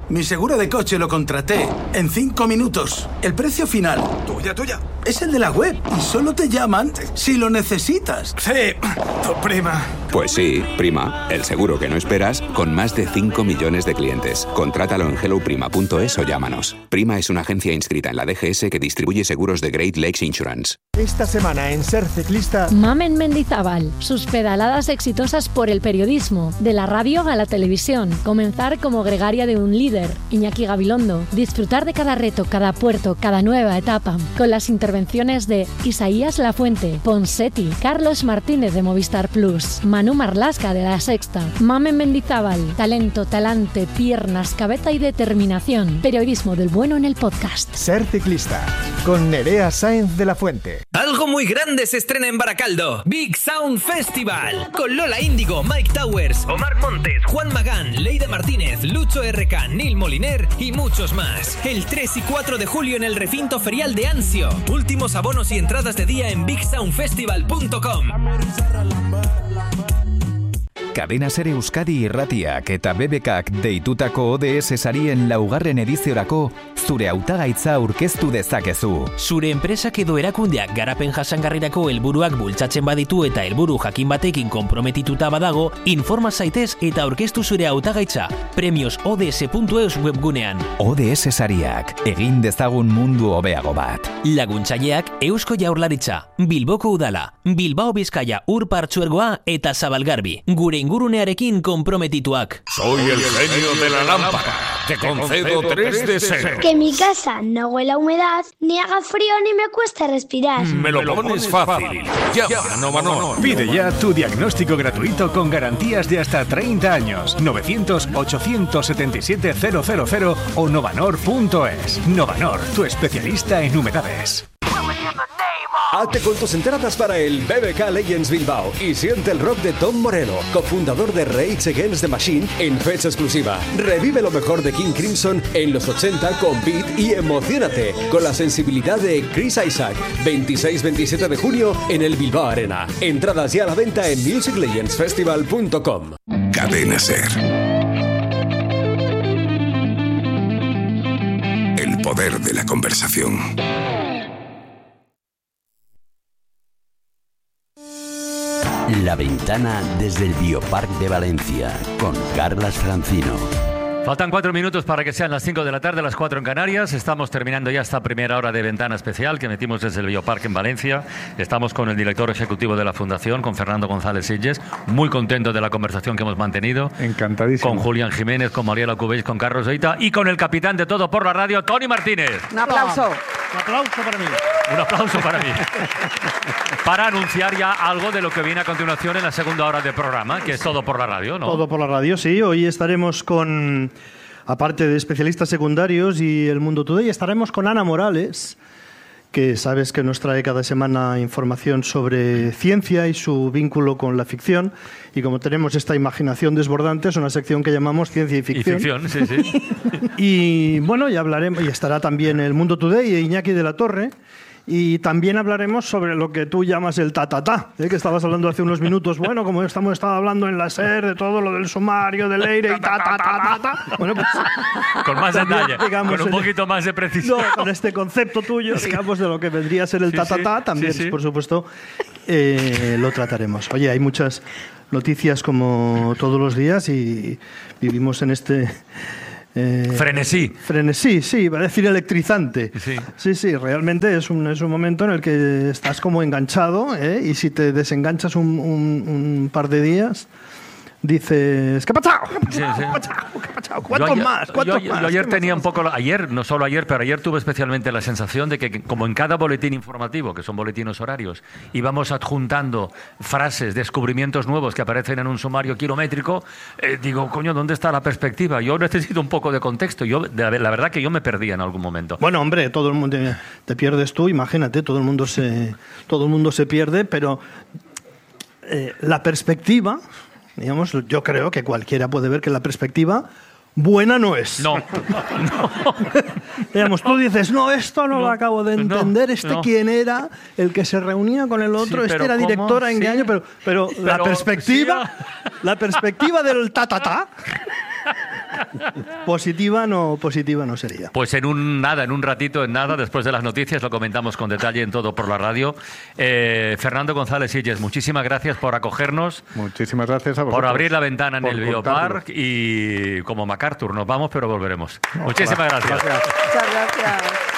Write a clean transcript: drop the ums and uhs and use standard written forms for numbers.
Mi seguro de coche lo contraté en 5 minutos. El precio final. Tuya. Es el de la web y solo te llaman si lo necesitas. Sí, tu prima. Pues sí, Prima, el seguro que no esperas con más de 5 millones de clientes. Contrátalo en helloprima.es o llámanos. Prima es una agencia inscrita en la DGS que distribuye seguros de Great Lakes Insurance. Esta semana en Ser Ciclista... Mamen Mendizábal, sus pedaladas exitosas por el periodismo, de la radio a la televisión, comenzar como gregaria de un líder, Iñaki Gabilondo, disfrutar de cada reto, cada puerto, cada nueva etapa, con las intervenciones de Isaías Lafuente, Ponseti, Carlos Martínez de Movistar Plus, Manu Marlasca de La Sexta. Mamen Mendizábal, talento, talante, piernas, cabeza y determinación. Periodismo del bueno en el podcast. Ser Ciclista, con Nerea Sáenz de la Fuente. Algo muy grande se estrena en Baracaldo. Big Sound Festival. Con Lola Índigo, Mike Towers, Omar Montes, Juan Magán, Leida Martínez, Lucho RK, Neil Moliner y muchos más. El 3 y 4 de julio en el recinto ferial de Anzio. Últimos abonos y entradas de día en bigsoundfestival.com. Cadena Ser Euskadi irratiak eta BBKak deitutako ODS sarien laugarren ediziorako zure hautagaitza aurkeztu dezakezu. Zure enpresak edo erakundeak garapen jasangarrirako helburuak bultzatzen baditu eta helburu jakin batekin konprometituta badago, informa zaitez eta aurkeztu zure hautagaitza premiosods.eus webgunean. ODS sariak, egin dezagun mundu hobeago bat. Laguntzaileak Eusko Jaurlaritza, Bilboko Udala, Bilbao Bizkaia Ur Partzuergoa eta Zabalgarbi. Gure ingurunearekin konprometituak. Soy el genio de la lámpara. Te concedo 3 deseos. Que mi casa no huela a humedad, ni haga frío ni me cueste respirar. Me lo pones fácil. Llama a Novanor. Pide ya tu diagnóstico gratuito con garantías de hasta 30 años. 900-877-000 o novanor.es. Novanor, tu especialista en humedades. Hazte con tus entradas para el BBK Legends Bilbao y siente el rock de Tom Morello, cofundador de Rage Against the Machine, en fecha exclusiva. Revive lo mejor de King Crimson en los 80 con beat y emocionate con la sensibilidad de Chris Isaac. 26-27 de junio en el Bilbao Arena. Entradas ya a la venta en musiclegendsfestival.com. Cadena Ser. El poder de la conversación. La ventana desde el Biopark de Valencia, con Carlas Francino. Faltan 4 minutos para que sean las 5 de la tarde, las 4 en Canarias. Estamos terminando ya esta primera hora de ventana especial que metimos desde el Biopark en Valencia. Estamos con el director ejecutivo de la Fundación, con Fernando González Sitges. Muy contento de la conversación que hemos mantenido. Encantadísimo. Con Julián Jiménez, con Mariela Cubells, con Carlos Oita y con el capitán de Todo por la Radio, Toni Martínez. Un aplauso. Un aplauso para mí. Un aplauso para mí. Para anunciar ya algo de lo que viene a continuación en la segunda hora del programa, que es Todo por la Radio, ¿no? Todo por la Radio, sí. Hoy estaremos con, aparte de especialistas secundarios y el Mundo Today, estaremos con Ana Morales, que sabes que nos trae cada semana información sobre ciencia y su vínculo con la ficción. Y como tenemos esta imaginación desbordante, es una sección que llamamos Ciencia y Ficción. Y ficción, sí, sí. Y bueno, ya hablaremos, y estará también el Mundo Today e Iñaki de la Torre. Y también hablaremos sobre lo que tú llamas el ta-ta-ta, que estabas hablando hace unos minutos. Bueno, como estado hablando en la SER de todo lo del sumario, del Leire y ta-ta-ta-ta. Bueno, pues con más detalle, digamos, con un poquito más de precisión. No, con este concepto tuyo, digamos, de lo que vendría a ser el ta-ta-ta, también, por supuesto, lo trataremos. Oye, hay muchas noticias como todos los días y vivimos en este... frenesí, sí, iba a decir electrizante. Sí, realmente es un momento en el que estás como enganchado, y si te desenganchas un par de días, dices, ¿qué ha pasado? Sí. ¿Cuántos más? Yo ayer tenía un poco, no solo ayer, pero ayer tuve especialmente la sensación de que como en cada boletín informativo, que son boletines horarios, íbamos adjuntando frases, descubrimientos nuevos que aparecen en un sumario kilométrico, digo, coño, ¿dónde está la perspectiva? Yo necesito un poco de contexto. La verdad que yo me perdí en algún momento. Bueno, hombre, todo el mundo te pierdes tú, imagínate, todo el mundo se pierde, pero la perspectiva... Digamos, yo creo que cualquiera puede ver que la perspectiva buena no es. No. Digamos, tú dices, no, esto no lo acabo de entender. ¿Quién era? El que se reunía con el otro. Sí, era directora en qué año. Pero la perspectiva, la perspectiva del ta-ta-ta. Positiva no sería. Pues en un ratito, después de las noticias, lo comentamos con detalle en Todo por la Radio. Fernando González Illes, muchísimas gracias por acogernos. Muchísimas gracias a vosotros. Por abrir la ventana en el Biopark y como MacArthur, nos vamos pero volveremos. Muchísimas gracias. Muchas gracias.